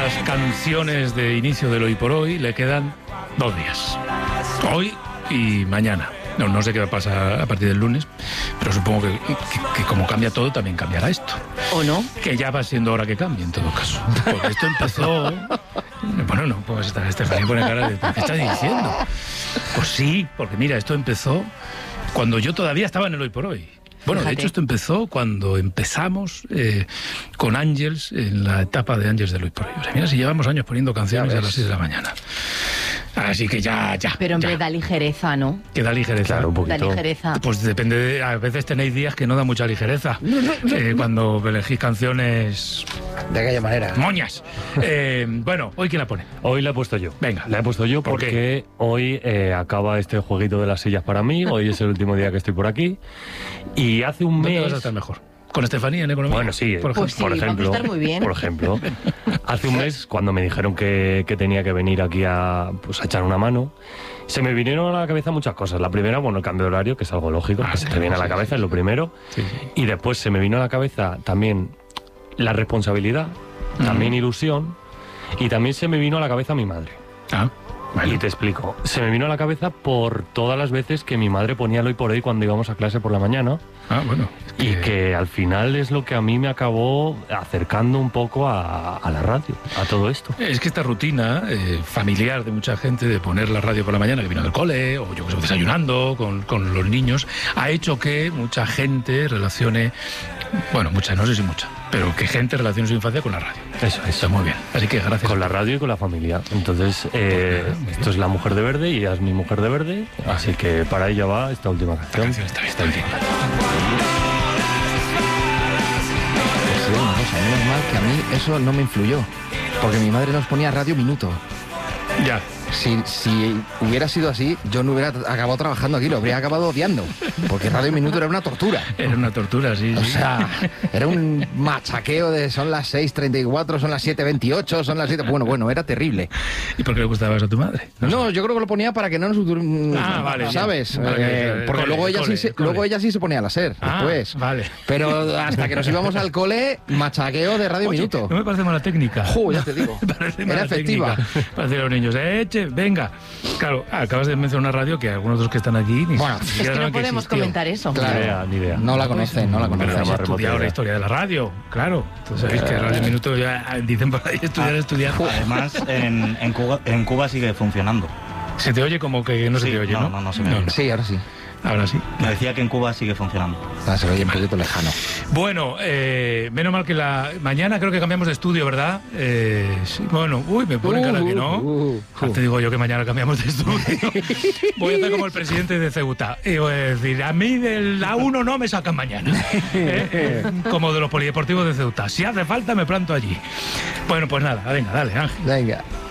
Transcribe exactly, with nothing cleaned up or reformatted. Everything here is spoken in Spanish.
las canciones de inicio del Hoy por Hoy le quedan dos días. Hoy y mañana. No, no sé qué va a pasar a partir del lunes, pero supongo que, que, que como cambia todo, también cambiará esto. ¿O no? Que ya va siendo hora que cambie, en todo caso. Porque esto empezó... Bueno, no, pues esta Estefanía pone cara de... ¿Qué estás diciendo? Pues sí, porque mira, esto empezó cuando yo todavía estaba en el Hoy por Hoy. Bueno, Fíjate. de hecho esto empezó cuando empezamos eh, con Ángels, en la etapa de Ángels del Hoy por Hoy. O sea, mira si llevamos años poniendo canciones a las seis de la mañana. Así que ya, ya. Pero hombre, ya. da ligereza, ¿no? Que da ligereza. Claro, un poquito. Da ligereza. Pues depende, de, a veces tenéis días que no da mucha ligereza. eh, cuando elegís canciones... De aquella manera. Moñas. Eh, bueno, ¿hoy quién la pone? Hoy la he puesto yo. Venga. La he pusto yo ¿Por porque qué? hoy eh, acaba este jueguito de las sillas para mí. Hoy es el último día que estoy por aquí. Y hace un ¿Dónde mes... vas a estar mejor? ¿Con Estefanía en economía? Bueno, sí, por Pues ejemplo. sí, por ejemplo, vamos a estar muy bien. Por ejemplo, hace un mes, cuando me dijeron que, que tenía que venir aquí a, pues, a echar una mano, se me vinieron a la cabeza muchas cosas. La primera, bueno, el cambio de horario, que es algo lógico, Ah, que sí, se te viene sí, a la cabeza, sí. es lo primero. Sí, sí. Y después se me vino a la cabeza también la responsabilidad, también Mm. ilusión, y también se me vino a la cabeza mi madre. Ah, bueno. Y te explico. Se me vino a la cabeza por todas las veces que mi madre ponía el Hoy por Hoy cuando íbamos a clase por la mañana. Ah, bueno. es Y que al final es lo que a mí me acabó acercando un poco a, a la radio, a todo esto. Es que esta rutina eh, familiar de mucha gente de poner la radio por la mañana que vino del cole o yo que sé, desayunando con, con los niños, ha hecho que mucha gente relacione, bueno, mucha, no sé si mucha, pero que gente relacione su infancia con la radio. Eso, Está muy bien. Así que gracias. Con la radio y con la familia. Entonces, eh, esto es la mujer de verde y ella es mi mujer de verde. Así que para ella va esta última Esta canción. canción está bien, está bien. Pues sí, una cosa, menos mal que a mí eso no me influyó. Porque mi madre nos ponía Radio Minuto. Ya. Si, si hubiera sido así, yo no hubiera acabado trabajando aquí, lo habría acabado odiando. Porque Radio Minuto era una tortura. Era una tortura, sí. O sí. sea, era un machaqueo de son las seis treinta y cuatro, son las siete veintiocho, son las siete... Bueno, bueno, era terrible. ¿Y por qué le gustaba eso a tu madre? No, yo creo que lo ponía para que no nos... Ah, vale, ¿sabes? bien. Para que- Eh, porque cole, luego, ella cole, sí se, cole. luego ella sí se ponía a la SER, Ah, después. vale. Pero hasta que nos íbamos al cole, machaqueo de Radio Oye, Minuto. no me parece mala técnica. Jo, ya te digo. Me parece Era mala efectiva. técnica. Para decir a los niños, eche, venga. Claro, acabas de mencionar una radio que algunos de los que están aquí ni Bueno, ni Es siquiera que no saben podemos existió. comentar eso. Claro. Ni idea, ni idea. No la conocen, no la Pero conocen. la Habéis más estudiado remota la idea. historia de la radio, claro. Entonces sabéis que Radio Minuto ya dicen por ahí estudiar, estudiar. Además, en, en, Cuba, en Cuba sigue funcionando. Se te oye como que no se Sí, te oye, ¿no? no, no, no se me oye. Sí, ahora sí. Ahora sí. Me decía que en Cuba sigue funcionando. Ah, se oye un poquito lejano. Bueno, eh, menos mal que la mañana creo que cambiamos de estudio, ¿verdad? Eh, sí, bueno, uy, me ponen cara que no. Uh, uh, Ya te digo yo que mañana cambiamos de estudio. Voy a hacer como el presidente de Ceuta. Y voy a decir, a mí del A uno no me sacan mañana. ¿Eh? Como de los polideportivos de Ceuta. Si hace falta, me planto allí. Bueno, pues nada, venga, dale, Ángel. Venga.